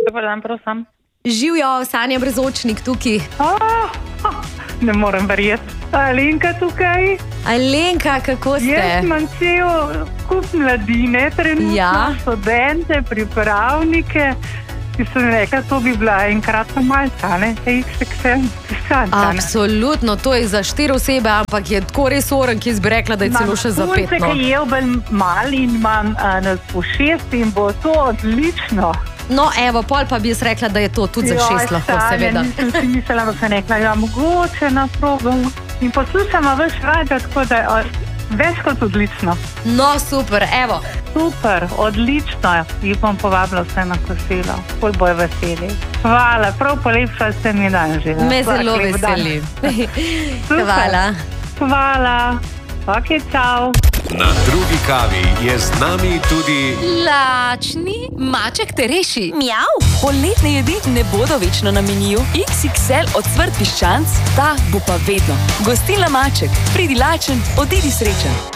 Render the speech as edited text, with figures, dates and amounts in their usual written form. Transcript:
Dobar dan, prosim. Živjo, Sanja Brezočnik tukaj. Ne morem verjeti. Alenka tukaj. Alenka, kako ste? Jaz imam cel kup mladine, trenutno študente, pripravnike. Ki sem rekla, to bi bila enkratna malca, ne? XXL. Absolutno, to je za 4 osebe, ampak je tako res oren, ki bi rekla, da je celo še za 5. Punce, ki je bolj mal in imam nas po 6 in bo to odlično. No, evo, pol pa bi jaz rekla, da je to tudi za 6 lahko, seveda. Nisem si mislila, da sem rekla, ja, mogoče na probam. In poslušamo več radio, tako da več kot odlično. No, super, evo. Super, odlično. Jih bom povabila vse na kosilo. Pol bojo veseli. Hvala, prav polepšali ste mi dan že. Me zelo veseli. Hvala. Hvala. Ok, čau. Na drugi kavi je z nami tudi lačni maček te reši. Mjav. Poletne jedi ne bodo večno na meniju. XXL ocvrt piščanc, ta bo pa vedno. Gostilna Maček. Pridi lačen, odidi srečen.